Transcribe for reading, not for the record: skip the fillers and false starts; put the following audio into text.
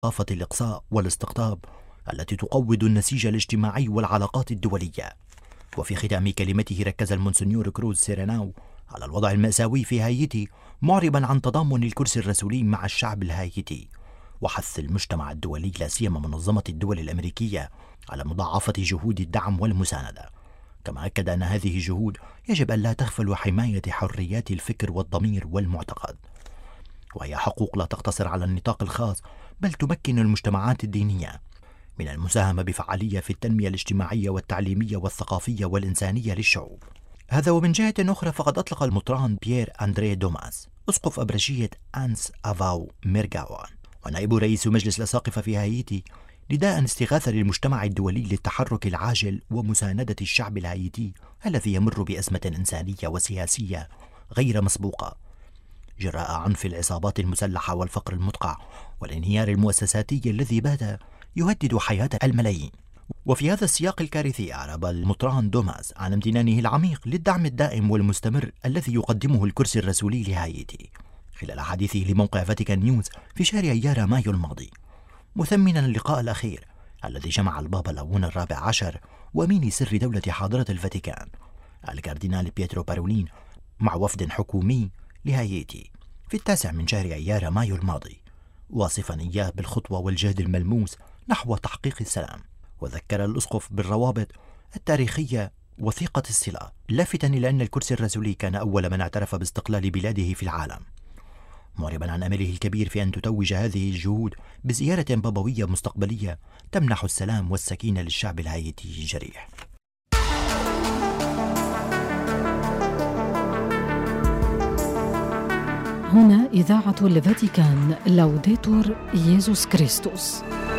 ثقافة الإقصاء والاستقطاب التي تقوض النسيج الاجتماعي والعلاقات الدولية. وفي ختام كلمته ركز المونسنيور كروز سيريناو على الوضع المأساوي في هايتي، معربا عن تضامن الكرسي الرسولي مع الشعب الهايتي، وحث المجتمع الدولي لا سيما منظمة الدول الأمريكية على مضاعفة جهود الدعم والمساندة. كما أكد أن هذه الجهود يجب أن لا تغفل حماية حريات الفكر والضمير والمعتقد، وهي حقوق لا تقتصر على النطاق الخاص، بل تمكن المجتمعات الدينية من المساهمة بفعالية في التنمية الاجتماعية والتعليمية والثقافية والإنسانية للشعوب. هذا ومن جهة أخرى فقد أطلق المطران بيير أندريه دوماس أسقف أبرشية أنس أفاو ميرغاوان ونائب رئيس مجلس الأساقفة في هايتي نداء استغاثة للمجتمع الدولي للتحرك العاجل ومساندة الشعب الهايتي الذي يمر بأزمة إنسانية وسياسية غير مسبوقة جراء عنف العصابات المسلحة والفقر المدقع والانهيار المؤسساتي الذي بات يهدد حياة الملايين. وفي هذا السياق الكارثي أعرب المطران دوماس عن امتنانه العميق للدعم الدائم والمستمر الذي يقدمه الكرسي الرسولي لهايتي خلال حديثه لموقع فاتيكان نيوز في شهر أيار مايو الماضي، مثمنا اللقاء الأخير الذي جمع البابا لاون الرابع عشر وأمين سر دولة حاضرة الفاتيكان الكاردينال بيترو بارولين مع وفد حكومي لهايتي في 9 من شهر أيار مايو الماضي، واصفا إياه بالخطوة والجهد الملموس نحو تحقيق السلام. وذكر الأسقف بالروابط التاريخية وثيقة الصلة، لافتا إلى أن الكرسي الرسولي كان أول من اعترف باستقلال بلاده في العالم، معربا عن أمله الكبير في أن تتوج هذه الجهود بزيارة بابوية مستقبلية تمنح السلام والسكينة للشعب الهايتي الجريح. هنا إذاعة الفاتيكان، لوديتور ييسوس كريستوس.